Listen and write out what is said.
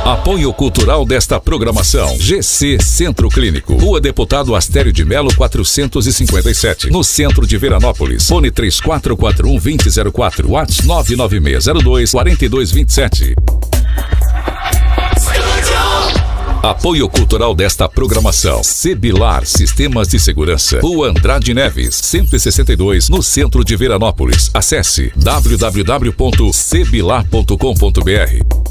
Apoio cultural desta programação. GC Centro Clínico. Rua Deputado Astério de Melo 457. No centro de Veranópolis. Fone 3441-2004. WhatsApp 99602-4227. Apoio cultural desta programação. Sebilar Sistemas de Segurança. Rua Andrade Neves, 162, no centro de Veranópolis. Acesse www.sebilar.com.br.